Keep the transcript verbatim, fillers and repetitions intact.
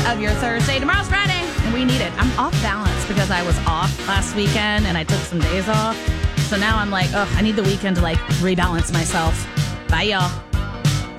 of your Thursday. Tomorrow's Friday, and we need it. I'm off balance because I was off last weekend and I took some days off. So now I'm like, oh, I need the weekend to like rebalance myself. Bye, y'all.